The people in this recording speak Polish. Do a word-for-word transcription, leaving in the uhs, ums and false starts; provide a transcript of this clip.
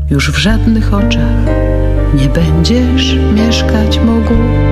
już w żadnych oczach nie będziesz mieszkać mógł.